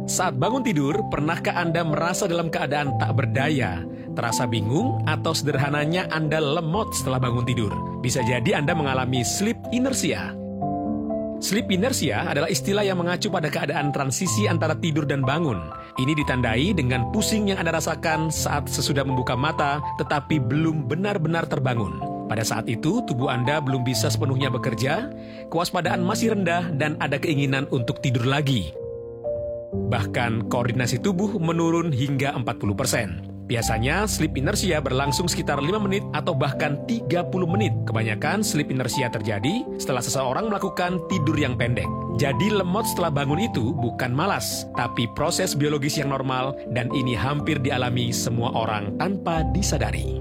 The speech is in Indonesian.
Saat bangun tidur, pernahkah Anda merasa dalam keadaan tak berdaya, terasa bingung, atau sederhananya Anda lemot setelah bangun tidur? Bisa jadi Anda mengalami sleep inertia. Sleep inertia adalah istilah yang mengacu pada keadaan transisi antara tidur dan bangun. Ini ditandai dengan pusing yang Anda rasakan saat sesudah membuka mata, tetapi belum benar-benar terbangun. Pada saat itu, tubuh Anda belum bisa sepenuhnya bekerja, kewaspadaan masih rendah, dan ada keinginan untuk tidur lagi. Bahkan koordinasi tubuh menurun hingga 40%. Biasanya sleep inertia berlangsung sekitar 5 menit atau bahkan 30 menit. Kebanyakan sleep inertia terjadi setelah seseorang melakukan tidur yang pendek. Jadi lemot setelah bangun itu bukan malas, tapi proses biologis yang normal dan ini hampir dialami semua orang tanpa disadari.